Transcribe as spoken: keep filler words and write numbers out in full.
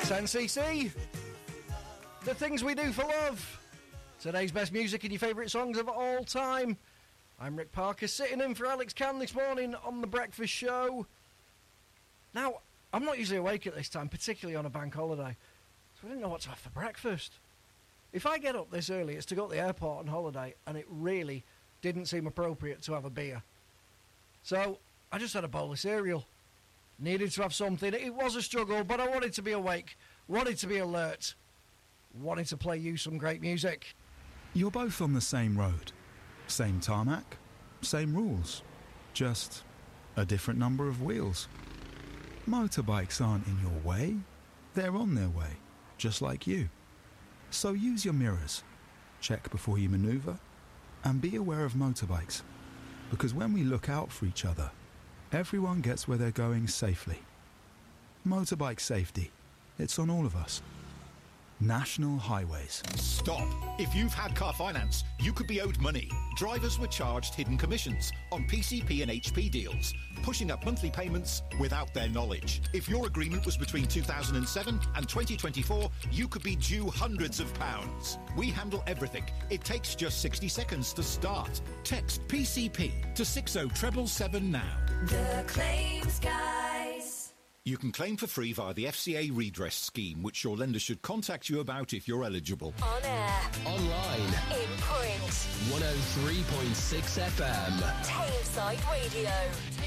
N C C, The Things We Do for Love. Today's best music and your favourite songs of all time. I'm Rick Parker, sitting in for Alex Cam this morning on The Breakfast Show. Now, I'm not usually awake at this time, particularly on a bank holiday, so I didn't know what to have for breakfast. If I get up this early, it's to go to the airport on holiday, and it really didn't seem appropriate to have a beer. So, I just had a bowl of cereal. Needed to have something. It was a struggle, but I wanted to be awake, wanted to be alert, wanted to play you some great music. You're both on the same road, same tarmac, same rules, just a different number of wheels. Motorbikes aren't in your way, they're on their way, just like you. So use your mirrors, check before you manoeuvre, and be aware of motorbikes, because when we look out for each other, everyone gets where they're going safely. Motorbike safety. It's on all of us. National Highways. Stop! If you've had car finance, you could be owed money. Drivers were charged hidden commissions on P C P and H P deals, pushing up monthly payments without their knowledge. If your agreement was between two thousand seven and twenty twenty-four, you could be due hundreds of pounds. We handle everything. It takes just sixty seconds to start. Text P C P to six oh seven seven now. The Claims Guys. You can claim for free via the F C A redress scheme, which your lender should contact you about if you're eligible. On air. Online. In print. one oh three point six F M. Tameside Radio.